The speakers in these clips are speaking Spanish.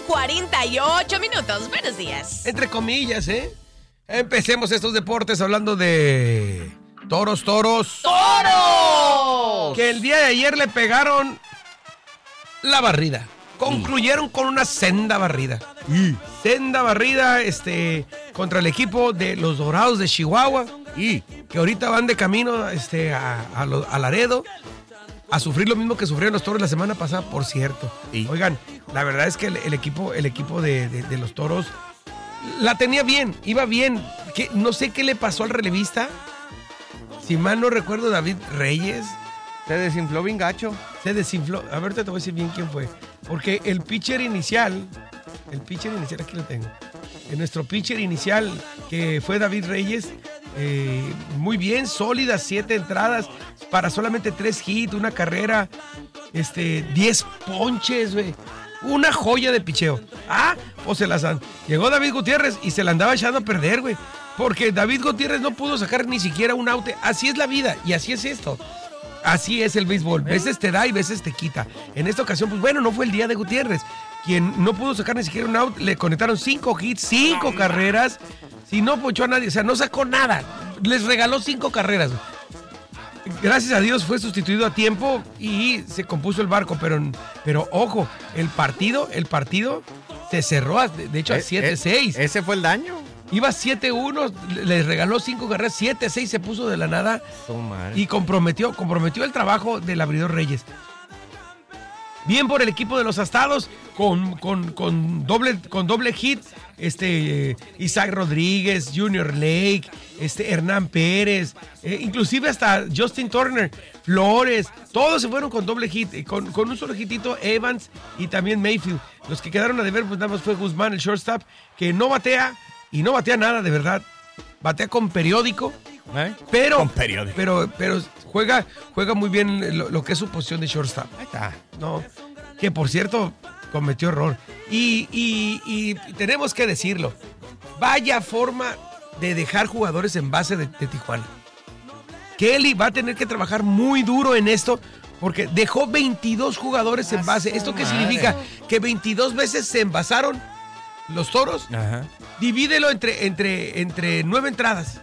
48 minutos. Buenos días. Entre comillas, ¿eh? Empecemos estos deportes hablando de toros. ¡Toros! Que el día de ayer le pegaron la barrida. Concluyeron con una senda barrida. Senda barrida contra el equipo de los Dorados de Chihuahua. Que ahorita van de camino a Laredo a sufrir lo mismo que sufrieron los Toros la semana pasada, por cierto. Oigan, la verdad es que el equipo de los Toros la tenía bien, iba bien. No sé qué le pasó al relevista. Si mal no recuerdo, David Reyes. Se desinfló bien gacho. Se desinfló. A ver, te voy a decir bien quién fue. Porque el pitcher inicial, aquí lo tengo. Nuestro pitcher inicial, que fue David Reyes, muy bien, sólidas, 7 entradas, para solamente 3 hits, una carrera, 10 ponches, güey. Una joya de picheo. Pues llegó David Gutiérrez y se la andaba echando a perder, güey. Porque David Gutiérrez no pudo sacar ni siquiera un out. Así es la vida y así es esto. Así es el béisbol. Veces te da y veces te quita. En esta ocasión, pues bueno, no fue el día de Gutiérrez. Quien no pudo sacar ni siquiera un out, le conectaron 5 hits, 5 carreras. Si no ponchó a nadie, o sea, no sacó nada. Les regaló 5 carreras. Gracias a Dios fue sustituido a tiempo y se compuso el barco. Pero ojo, el partido se cerró, de hecho, a 7-6. ¿Ese fue el daño? Iba 7-1, les regaló 5 carreras, 7-6 se puso de la nada y comprometió el trabajo del abridor Reyes. Bien por el equipo de los Astados, con doble hit, Isaac Rodríguez, Junior Lake, Hernán Pérez, inclusive hasta Justin Turner, Flores, todos se fueron con doble hit, con un solo hitito, Evans y también Mayfield. Los que quedaron a deber, pues nada más fue Guzmán, el shortstop, que no batea. Y no batea nada, de verdad. Batea con periódico. Pero, con periódico. Pero juega muy bien lo que es su posición de shortstop. Ahí está. No, que por cierto, cometió error. Y tenemos que decirlo. Vaya forma de dejar jugadores en base de Tijuana. Kelly va a tener que trabajar muy duro en esto, porque dejó 22 jugadores en base. ¿Esto qué significa? Que 22 veces se envasaron los Toros. Ajá. Divídelo entre 9 entradas.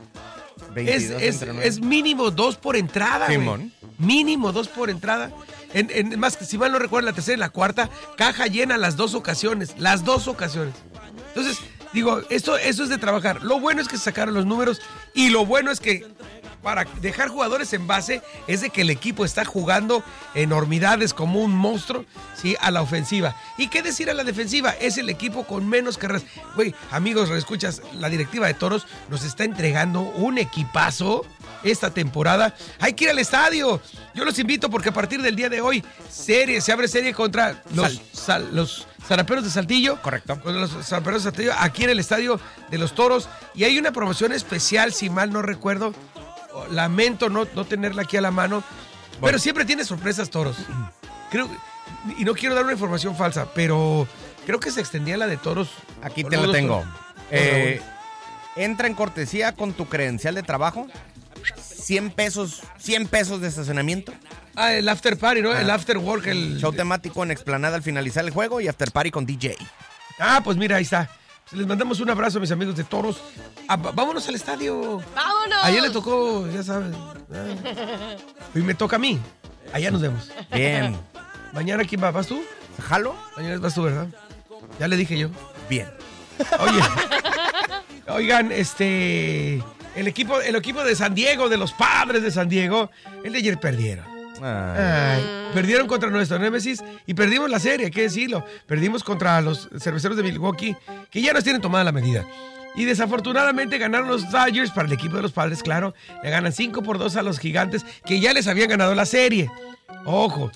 Es mínimo 2 por entrada, güey. Mínimo 2 por entrada. Más que si mal no recuerdo, la tercera y la cuarta, caja llena las 2 ocasiones. Las 2 ocasiones. Entonces, digo, eso es de trabajar. Lo bueno es que se sacaron los números y lo bueno es que para dejar jugadores en base es de que el equipo está jugando enormidades como un monstruo, ¿sí? A la ofensiva. ¿Y qué decir a la defensiva? Es el equipo con menos carreras. Güey, amigos, escuchas, la directiva de Toros nos está entregando un equipazo esta temporada. Hay que ir al estadio. Yo los invito porque a partir del día de hoy se abre serie contra los Zaraperos de Saltillo. Correcto. Con los Zaraperos de Saltillo aquí en el estadio de los Toros. Y hay una promoción especial, si mal no recuerdo. Lamento no tenerla aquí a la mano, pero siempre tiene sorpresas Toros. Creo, y no quiero dar una información falsa, pero creo que se extendía la de Toros. Aquí te la tengo. Entra en cortesía con tu credencial de trabajo, 100 pesos de estacionamiento. El after party, ¿no? El after work. El show temático en explanada al finalizar el juego y after party con DJ. Pues mira, ahí está. Les mandamos un abrazo a mis amigos de Toros. Vámonos al estadio. ¡Vámonos! Ayer le tocó, ya sabes. Hoy me toca a mí. Allá nos vemos. Bien. ¿Mañana quién va? ¿Vas tú? ¿Jalo? Mañana vas tú, ¿verdad? Ya le dije yo. Bien. Oigan, el equipo de San Diego, de los Padres de San Diego, el de ayer perdieron. Perdieron contra nuestro Némesis y perdimos la serie, hay que decirlo. Perdimos contra los Cerveceros de Milwaukee, que ya nos tienen tomada la medida. Y desafortunadamente ganaron los Dodgers para el equipo de los Padres, claro. Le ganan 5-2 a los Gigantes, que ya les habían ganado la serie. Ojo,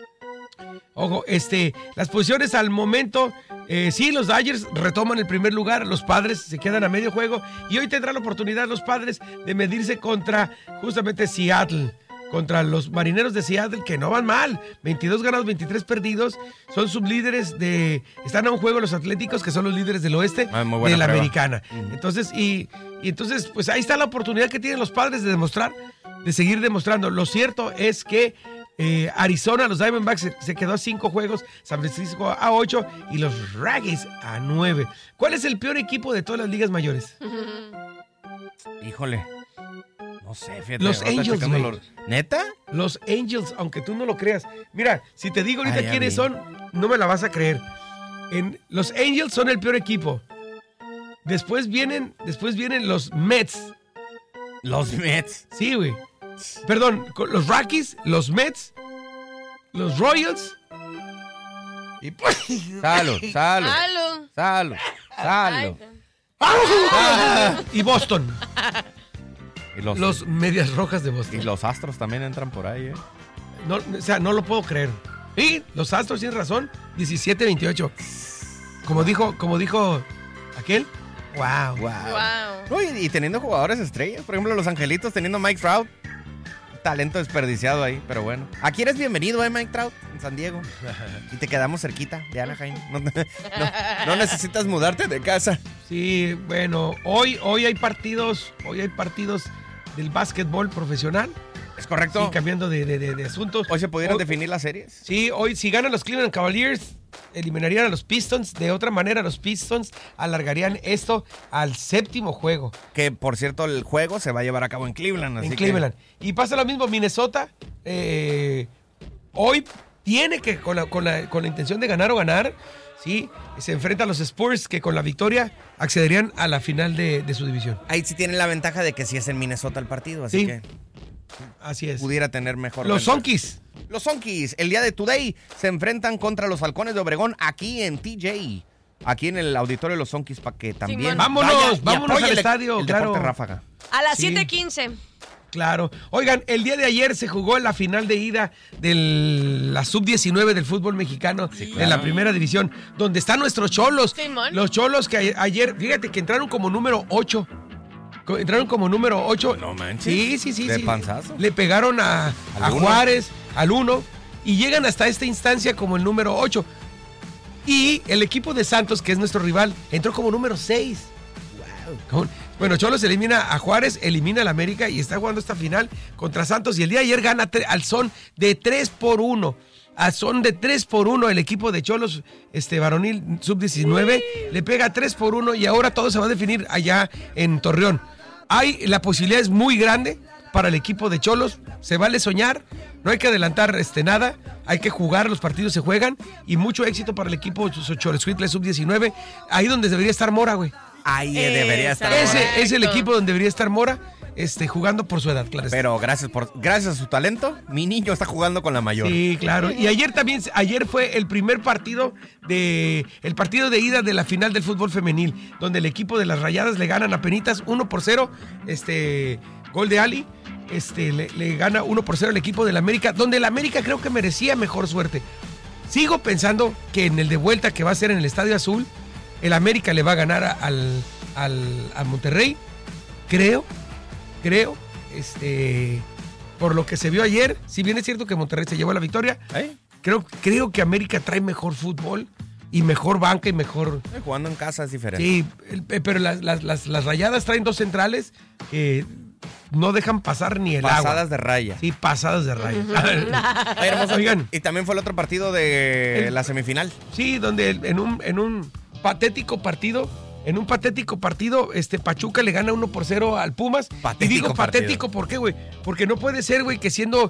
las posiciones al momento, sí, los Dodgers retoman el primer lugar, los Padres se quedan a medio juego y hoy tendrán la oportunidad los Padres de medirse contra justamente Seattle, contra los Marineros de Seattle, que no van mal, 22 ganados, 23 perdidos, son sublíderes están a un juego los Atléticos, que son los líderes del oeste, de la Americana. Entonces, entonces, pues ahí está la oportunidad que tienen los Padres de seguir demostrando. Lo cierto es que Arizona, los Diamondbacks se quedó a 5 juegos, San Francisco a 8 y los Raggies a 9. ¿Cuál es el peor equipo de todas las ligas mayores? Híjole. No sé, fíjate. Los Angels, güey. ¿Neta? Los Angels, aunque tú no lo creas. Mira, si te digo ahorita quiénes vi. son, no me la vas a creer. Los Angels son el peor equipo. Después vienen los Mets. Los Mets. Sí, güey. Perdón, los Rockies, los Mets, los Royals. Y pues... Salud. Y Boston. Y Los Medias Rojas de Boston. Y los Astros también entran por ahí, No, o sea, no lo puedo creer. Y los Astros tienen razón. 17-28. Como dijo aquel. Wow. No, y teniendo jugadores estrellas. Por ejemplo, los Angelitos teniendo Mike Trout. Talento desperdiciado ahí, pero bueno. Aquí eres bienvenido, Mike Trout, en San Diego. Y te quedamos cerquita de Anaheim. No necesitas mudarte de casa. Sí, bueno, hoy hay partidos del básquetbol profesional. ¿Es correcto? Sí, cambiando de asuntos. ¿Hoy se pudieron definir las series? Sí, hoy si ganan los Cleveland Cavaliers, eliminarían a los Pistons. De otra manera, los Pistons alargarían esto al 7º juego. Que, por cierto, el juego se va a llevar a cabo en Cleveland. Así Cleveland. Y pasa lo mismo, Minnesota. Hoy tiene que, con la intención de ganar o ganar, sí, se enfrenta a los Spurs, que con la victoria accederían a la final de su división. Ahí sí tienen la ventaja de que sí es en Minnesota el partido, así sí, que así es. Pudiera tener mejor. Los Sonkis. Los Sonkis, el día de Today, se enfrentan contra los Halcones de Obregón aquí en TJ. Aquí en el auditorio de los Sonkis, para que también. Sí, vámonos al estadio. El claro. Deporte Ráfaga. A las 7:15. Claro. Oigan, el día de ayer se jugó la final de ida de la sub-19 del fútbol mexicano, de la primera división, donde están nuestros Cholos. Simón. Los Cholos que ayer, fíjate que entraron como número 8. Entraron como número 8. No manches. Sí. De panzazo. Le pegaron a Juárez, al 1, y llegan hasta esta instancia como el número 8. Y el equipo de Santos, que es nuestro rival, entró como número 6. Wow. Bueno, Cholos elimina a Juárez, elimina al América y está jugando esta final contra Santos. Y el día de ayer gana al son de 3-1. A son de 3-1 el equipo de Cholos varonil sub-19. Le pega 3-1 y ahora todo se va a definir allá en Torreón. La posibilidad es muy grande para el equipo de Cholos. Se vale soñar, no hay que adelantar nada. Hay que jugar, los partidos se juegan. Y mucho éxito para el equipo Xoloitzcuintle sub-19. Ahí donde debería estar Mora, güey. Ahí debería estar. Ese es el equipo donde debería estar Mora, jugando por su edad, claro. Pero gracias a su talento, mi niño está jugando con la mayor. Sí, claro. Y ayer fue el primer partido de ida de la final del fútbol femenil, donde el equipo de las Rayadas le ganan apenitas 1-0, gol de Ali. Le gana 1-0 al equipo del América, donde el América creo que merecía mejor suerte. Sigo pensando que en el de vuelta que va a ser en el Estadio Azul, el América le va a ganar a Monterrey. Creo, por lo que se vio ayer, si bien es cierto que Monterrey se llevó la victoria, creo que América trae mejor fútbol y mejor banca y mejor... Jugando en casa es diferente. Sí, pero las Rayadas traen 2 centrales que no dejan pasar ni el agua. Pasadas de raya. Sí, pasadas de raya. Ay, hermoso. Oigan. Y también fue el otro partido de la semifinal. Sí, donde en un patético partido... Pachuca le gana 1-0 al Pumas. Patético y digo patético, partido. ¿por qué, güey? Porque no puede ser, güey, que siendo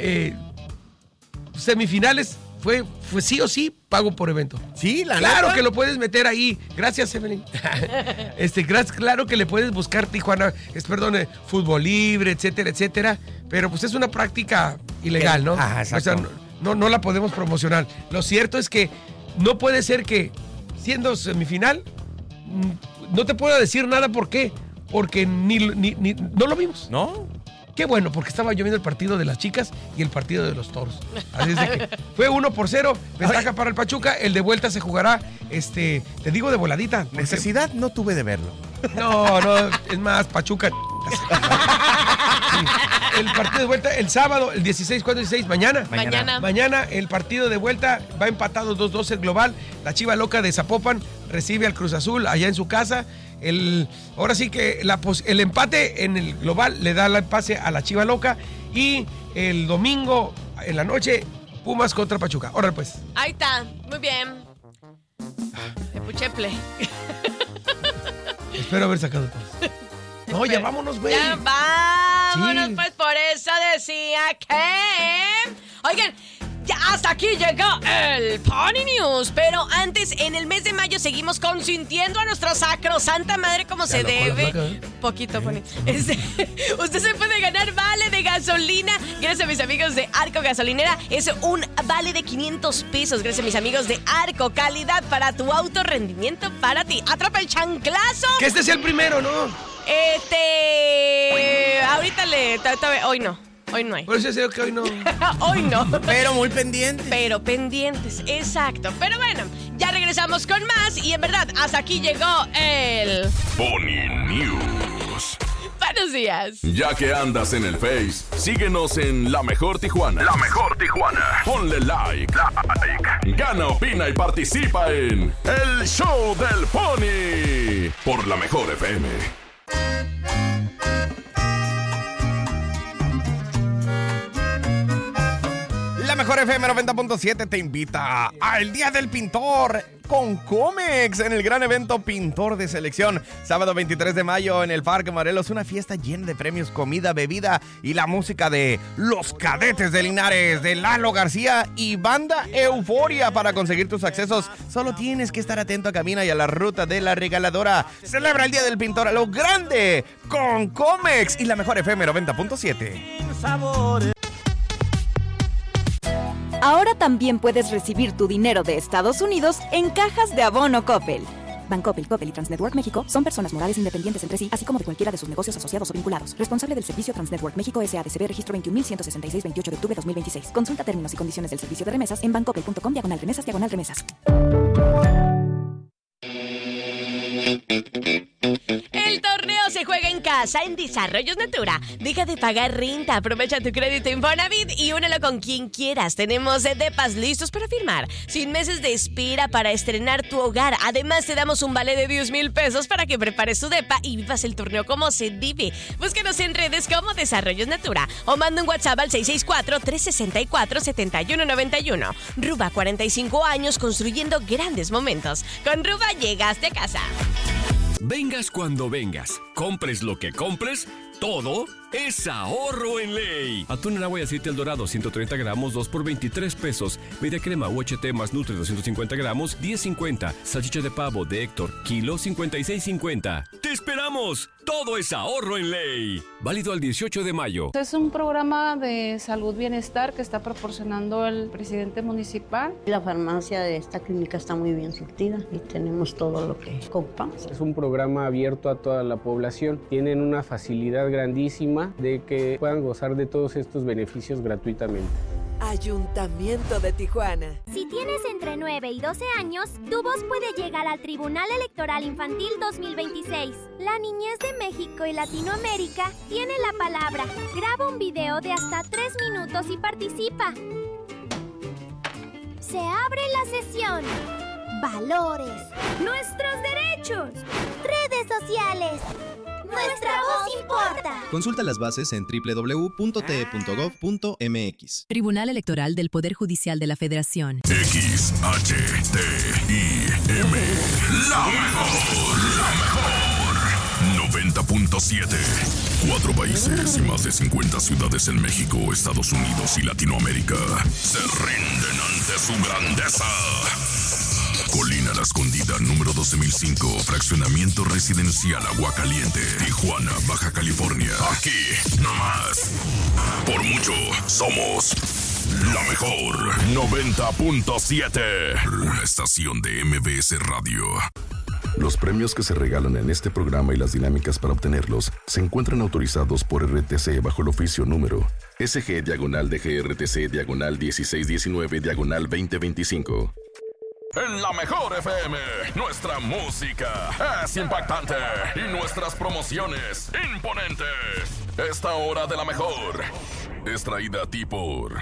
semifinales fue sí o sí pago por evento. Sí, Claro neta. que lo puedes meter ahí. Gracias, Evelyn. Claro que le puedes buscar Tijuana, fútbol libre, etcétera. Pero pues es una práctica ilegal, ¿no? Exacto. O sea, no la podemos promocionar. Lo cierto es que no puede ser que siendo semifinal no te puedo decir nada. ¿Por qué? Porque no lo vimos. ¿No? Qué bueno, porque estaba yo viendo el partido de las chicas y el partido de los toros. Así es de que fue 1-0, ventaja para el Pachuca. El de vuelta se jugará, te digo de voladita. Necesidad no tuve de verlo. No, es más, Pachuca. Sí. El partido de vuelta el sábado, el 16, ¿cuándo es 16? Mañana. Mañana el partido de vuelta va empatado 2-2 el global. La Chiva Loca de Zapopan recibe al Cruz Azul allá en su casa. Ahora sí que el empate en el global le da el pase a la Chiva Loca. Y el domingo en la noche, Pumas contra Pachuca. Órale, pues. Ahí está, muy bien. Epucheple. Espero haber sacado todos. No, ya vámonos, güey. Ya vámonos, Sí. pues por eso decía que... Oigan, ya hasta aquí llegó el Pony News. Pero antes, en el mes de mayo seguimos consintiendo a nuestra sacrosanta madre como se loco la debe. flaca, ¿eh? Poquito, Pony. Usted se puede ganar vale de gasolina gracias a mis amigos de Arco Gasolinera. Es un vale de 500 pesos gracias a mis amigos de Arco. Calidad para tu auto, rendimiento para ti. Atrapa el chanclazo. Que este sea el primero, ¿no? Hoy no hay. Por eso sé que hoy no. Hoy no. Pero muy pendiente. Pero pendientes, exacto. Pero bueno, ya regresamos con más y en verdad, hasta aquí llegó el Pony News. Buenos días. Ya que andas en el Face, síguenos en La Mejor Tijuana. La Mejor Tijuana. Ponle like. Gana, opina y participa en El Show del Pony. Por La Mejor FM. La Mejor FM 90.7 te invita al Día del Pintor con Comex en el gran evento Pintor de Selección. Sábado 23 de mayo en el Parque Morelos, una fiesta llena de premios, comida, bebida y la música de Los Cadetes de Linares, de Lalo García y Banda Euforia. Para conseguir tus accesos, solo tienes que estar atento a Cabina y a la ruta de la regaladora. Celebra el Día del Pintor a lo grande con Comex y La Mejor FM 90.7. Ahora también puedes recibir tu dinero de Estados Unidos en cajas de abono Coppel. Bancoppel, Coppel y Transnetwork México son personas morales independientes entre sí, así como de cualquiera de sus negocios asociados o vinculados. Responsable del servicio Transnetwork México S.A.D.C.B. Registro 21.166, 28 de octubre 2026. Consulta términos y condiciones del servicio de remesas en bancoppel.com/remesas/remesas. El torneo se juega en casa en Desarrollos Natura. Deja de pagar renta, aprovecha tu crédito Infonavit y únelo con quien quieras. Tenemos depas listos para firmar, sin meses de espera para estrenar tu hogar. Además te damos un vale de 10,000 pesos para que prepares tu depa y vivas el torneo como se debe. Búscanos en redes como Desarrollos Natura o manda un WhatsApp al 664-364-7191. Ruba, 45 años construyendo grandes momentos. Con Ruba llegaste a casa. Vengas cuando vengas, compres lo que compres, todo es ahorro en ley. Atún en agua y aceite El Dorado, 130 gramos, 2 por 23 pesos. Media crema UHT más Nutri, 250 gramos, 10.50. Salchicha de pavo de Héctor, kilo, 56.50. ¡Te esperamos! Todo es ahorro en ley. Válido al 18 de mayo. Es un programa de salud bienestar que está proporcionando el presidente municipal. La farmacia de esta clínica está muy bien surtida y tenemos todo lo que ocupamos. Es un programa abierto a toda la población. Tienen una facilidad grandísima de que puedan gozar de todos estos beneficios gratuitamente. Ayuntamiento de Tijuana. Si tienes entre 9 y 12 años, tu voz puede llegar al Tribunal Electoral Infantil 2026. La niñez de México y Latinoamérica tiene la palabra. Graba un video de hasta 3 minutos y participa. Se abre la sesión. Valores. Nuestros derechos. Redes sociales. Nuestra voz importa. Consulta las bases en www.te.gov.mx. Tribunal Electoral del Poder Judicial de la Federación. XHTIM. La mejor. 90.7. 4 países y más de 50 ciudades en México, Estados Unidos y Latinoamérica se rinden ante su grandeza. Colina La Escondida, número 12.005, fraccionamiento residencial Aguacaliente, Tijuana, Baja California. Aquí, nomás. Por mucho, somos la mejor. 90.7. Una estación de MBS Radio. Los premios que se regalan en este programa y las dinámicas para obtenerlos se encuentran autorizados por RTC bajo el oficio número SG-DGRTC-1619-2025. En la Mejor FM, nuestra música es impactante y nuestras promociones imponentes. Esta hora de la mejor es traída a ti por...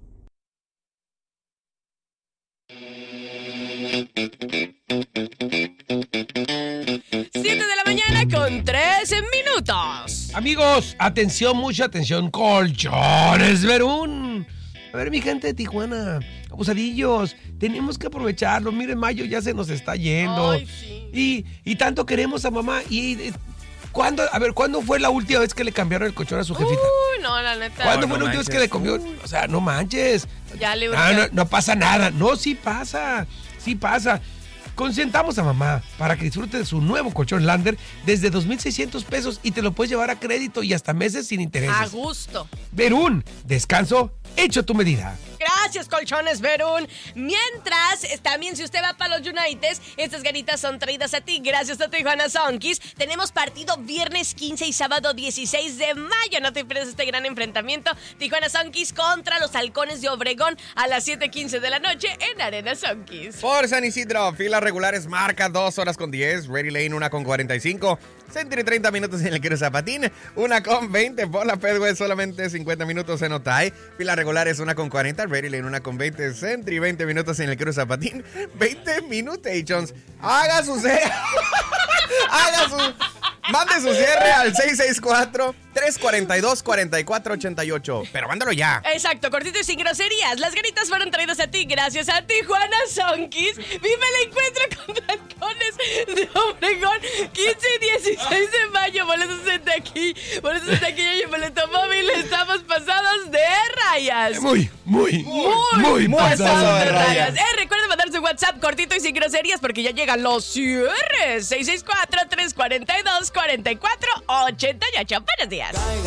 Siete de la mañana con 13 minutos. Amigos, atención, mucha atención. Colchones Verún. A ver, mi gente de Tijuana, abusadillos, tenemos que aprovecharlo. Miren, mayo ya se nos está yendo. Ay, sí. Y tanto queremos a mamá. ¿Cuándo fue la última vez que le cambiaron el colchón a su jefita? Uy, no, la neta. ¿Cuándo fue la última vez que le comió? O sea, no manches. Ya le no pasa nada. No, sí pasa. Sí pasa. Consentamos a mamá para que disfrute de su nuevo colchón Lander desde 2,600 pesos y te lo puedes llevar a crédito y hasta meses sin intereses. A gusto. Verún, descanso hecho a tu medida. Gracias, Colchones Verún. Mientras, también si usted va para los United, estas ganitas son traídas a ti gracias a Tijuana Sonkis. Tenemos partido viernes 15 y sábado 16 de mayo. No te pierdas este gran enfrentamiento. Tijuana Sonkis contra los Halcones de Obregón a las 7:15 de la noche en Arena Sonkis. Por San Isidro, filas regulares marca 2 horas con 10, Ready Lane 1 con 45, Century 30 minutos en el Quiero Zapatín, 1 con 20, por la Pedway solamente 50 minutos en Otay, filas regulares 1 con 40, Ready Lane 1 con 20, Century 20 minutos en el Quiero Zapatín, 20 minutations. Haga su mande su cierre al 664-342-4488. Pero mándalo ya. Exacto, cortito y sin groserías. Las ganitas fueron traídas a ti gracias a Tijuana Sonkis. Vive el encuentro con Halcones de Obregón 15 y 16 de mayo. Boletos en aquí. Boletos en aquí y boleto móvil. Estamos pasados de rayas. Muy pasados de rayas. Recuerden mandar su WhatsApp cortito y sin groserías porque ya llegan los cierres. 664-342-4488. Buenos días.